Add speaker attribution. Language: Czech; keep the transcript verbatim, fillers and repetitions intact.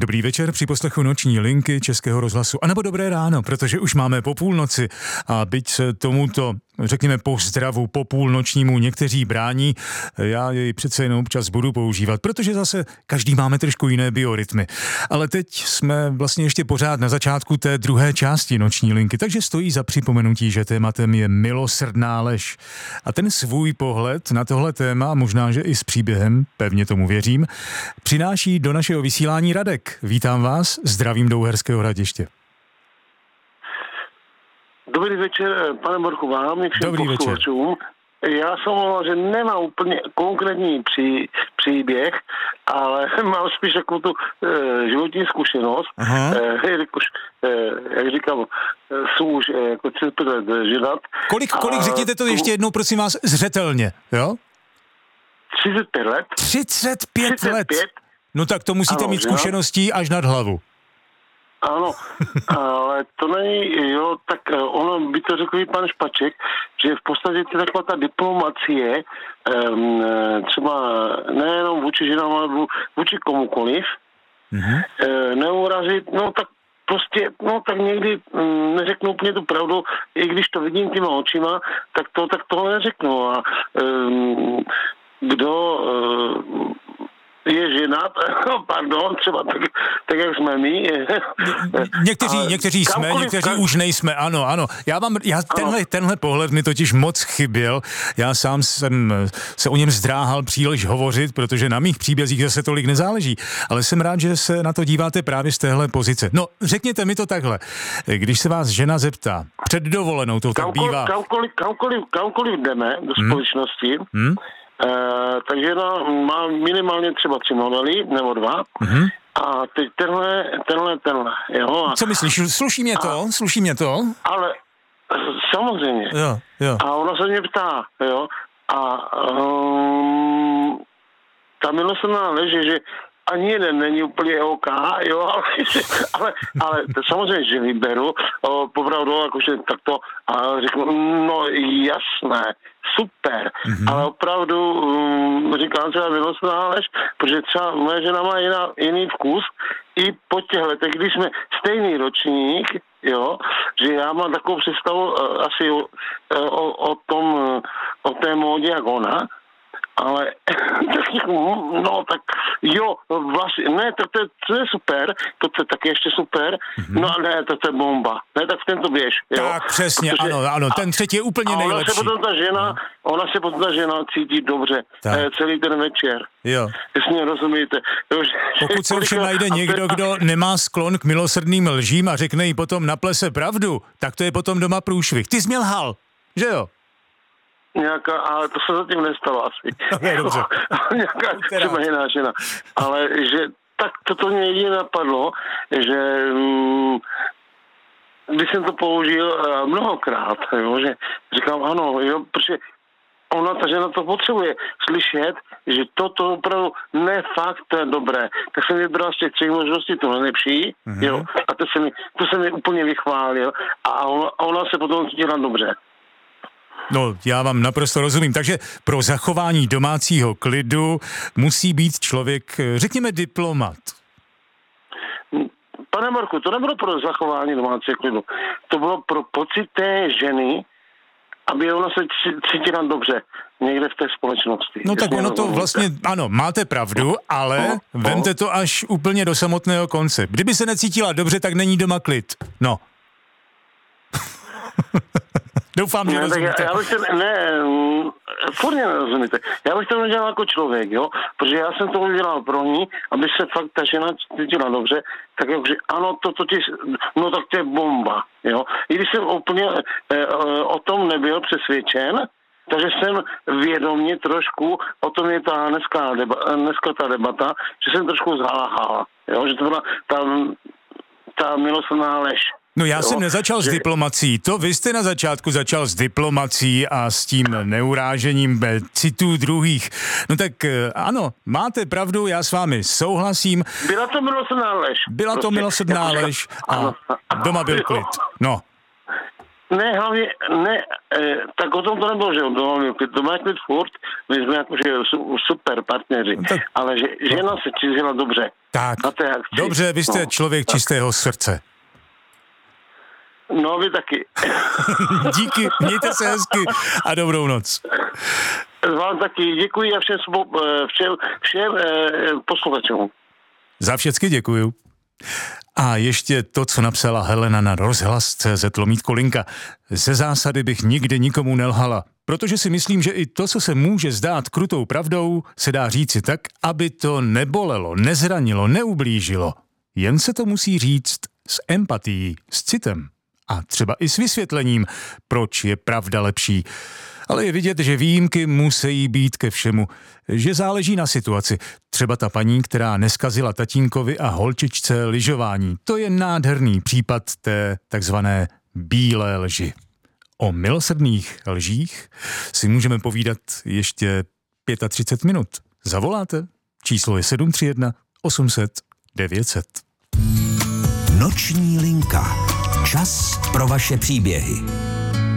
Speaker 1: Dobrý večer při poslechu Noční linky Českého rozhlasu. A nebo dobré ráno, protože už máme po půlnoci a byť se tomuto, řekněme, pozdravu po půlnočnímu někteří brání, já jej přece jen občas budu používat, protože zase každý máme trošku jiné biorytmy. Ale teď jsme vlastně ještě pořád na začátku té druhé části Noční linky, takže stojí za připomenutí, že tématem je milosrdná lež. A ten svůj pohled na tohle téma, možná, že i s příběhem, pevně tomu věřím, přináší do našeho vysílání Radek. Vítám vás, zdravím do Uherského Hradiště.
Speaker 2: Dobrý večer, pane Borku, vám i všem posluchačům. Já jsem mluvil, že nemám úplně konkrétní pří, příběh, ale mám spíš takovou tu e, životní zkušenost. E, jakož, e, jak říkám, jsou už e, jako třicet pět let ženat.
Speaker 1: Kolik, kolik řekněte to ještě jednou, prosím vás, zřetelně, jo?
Speaker 2: třicet pět let.
Speaker 1: třicet pět
Speaker 2: třicet pět
Speaker 1: let? No tak to musíte
Speaker 2: ano,
Speaker 1: mít zkušeností až nad hlavu.
Speaker 2: Ano, ale to není, jo, tak ono by to řekl i pan Špaček, že v podstatě to taková ta diplomacie, um, třeba nejenom vůči ženám, ale vůči komukoliv, mm-hmm. e, neurazit, no tak prostě, no tak někdy um, neřeknu úplně tu pravdu, i když to vidím těma očima, tak to, tak tohle neřeknu a um, kdo um, je ženat, no pardon, třeba tak, tak jak jsme my.
Speaker 1: Někteří, někteří jsme, kamkoliv, někteří kam... už nejsme, ano, ano. Já vám, já tenhle, tenhle pohled mi totiž moc chyběl. Já sám jsem se o něm zdráhal příliš hovořit, protože na mých příbězích zase tolik nezáleží. Ale jsem rád, že se na to díváte právě z téhle pozice. No, řekněte mi to takhle. Když se vás žena zeptá, před dovolenou to tak
Speaker 2: kamkoliv,
Speaker 1: bývá.
Speaker 2: Kamkoliv, kamkoliv, kamkoliv jdeme do hmm. společnosti, hmm. Uh, takže no, má minimálně třeba tři modely, nebo dva. Mm-hmm. A teď tenhle, tenhle, tenhle, jo. A,
Speaker 1: co myslíš, sluší mě to? A, sluší mě to?
Speaker 2: Ale samozřejmě.
Speaker 1: Jo, jo.
Speaker 2: A ona se mě ptá, jo. A um, ta milosrdná lež je, že ani jeden není úplně OK, jo, ale, ale, ale samozřejmě, že vyberu, popravdu, jakože takto a řeknu, no jasné, super, mm-hmm. ale opravdu um, říkám třeba milostná lež, protože třeba moje žena má jiná, jiný vkus i po těch letech, když jsme stejný ročník, jo, že já mám takovou představu uh, asi o, o, o tom, uh, o té módě jak ona, ale tak, no tak jo, vlastně, ne, to, to, to je super, to, to je taky ještě super, mm-hmm. no ne, to, to je bomba, ne, tak v tento běž, jo.
Speaker 1: Tak přesně, protože, ano, ano, ten třetí je úplně
Speaker 2: a
Speaker 1: nejlepší.
Speaker 2: Ona se potom ta žena, no. ona se potom ta žena cítí dobře, eh, celý ten večer.
Speaker 1: Jo.
Speaker 2: Jestli mě rozumíte. Jo, že,
Speaker 1: pokud se ovšem najde někdo, kdo nemá sklon k milosrdným lžím a řekne jí potom na plese pravdu, tak to je potom doma průšvih. Ty jsi měl lhal, že jo?
Speaker 2: Nějaká, ale to se zatím nestalo asi.
Speaker 1: Okay, dobře.
Speaker 2: Nějaká třeba jiná žena. Ale že tak toto mě jedině napadlo, že mm, když jsem to použil uh, mnohokrát, jo, že říkám ano, jo, protože ona, ta žena to potřebuje slyšet, že toto opravdu ne fakt, to je dobré. Tak jsem vybral z těch třech možností to nejlepší, mm-hmm. jo, a to se mi, to se mi úplně vychválil a ona, ona se potom cítila dobře.
Speaker 1: No, já vám naprosto rozumím. Takže pro zachování domácího klidu musí být člověk, řekněme, diplomat.
Speaker 2: Pane Marku, to nebylo pro zachování domácího klidu. To bylo pro pocit té ženy, aby ona se cítila dobře někde v té společnosti.
Speaker 1: No tak ono to vlastně, ano, máte pravdu, ale no, vemte no. to až úplně do samotného konce. Kdyby se necítila dobře, tak není doma klid. No. Doufám, že
Speaker 2: ne,
Speaker 1: rozumíte.
Speaker 2: Já, já bych to, ne, furt nerozumíte. Já bych to udělal jako člověk, jo, protože já jsem to udělal pro ní, aby se fakt ta žena cítila dobře, tak jakože ano, to totiž, no tak to je bomba, jo. I když jsem úplně eh, o tom nebyl přesvědčen, takže jsem vědomě trošku, o tom je ta dneska, deba, dneska ta debata, že jsem trošku zhalahal, jo, že to byla ta, ta milosrdná lež.
Speaker 1: No já
Speaker 2: jo,
Speaker 1: jsem nezačal že... s diplomací, to vy jste na začátku začal s diplomací a s tím neurážením citů druhých. No tak ano, máte pravdu, já s vámi souhlasím.
Speaker 2: Byla to milosrdná lež.
Speaker 1: Byla prostě, to milosrdná lež a doma byl klid. No.
Speaker 2: Ne, hlavně, ne, eh, tak o tom to nebylo, že on hlavně klid, to má klid furt, my jsme jakože super partneři, tak, ale že žena se cítila dobře.
Speaker 1: Tak,
Speaker 2: na té akci.
Speaker 1: Dobře, vy jste no, člověk tak. čistého srdce.
Speaker 2: No, vy taky.
Speaker 1: Díky, mějte se hezky a dobrou noc.
Speaker 2: Vám taky děkuji a všem, všem, všem posluchačům.
Speaker 1: Za všecky děkuju. A ještě to, co napsala Helena na rozhlas tečka cé zet lomítko linka. Ze zásady bych nikdy nikomu nelhala, protože si myslím, že i to, co se může zdát krutou pravdou, se dá říci tak, aby to nebolelo, nezranilo, neublížilo. Jen se to musí říct s empatií, s citem a třeba i s vysvětlením, proč je pravda lepší. Ale je vidět, že výjimky musí být ke všemu, že záleží na situaci. Třeba ta paní, která neskazila tatínkovi a holčičce lyžování. To je nádherný případ té takzvané bílé lži. O milosrdných lžích si můžeme povídat ještě třicet pět minut. Zavoláte? Číslo je sedm tři jedna osm set devět set.
Speaker 3: Noční linka. Čas pro vaše příběhy.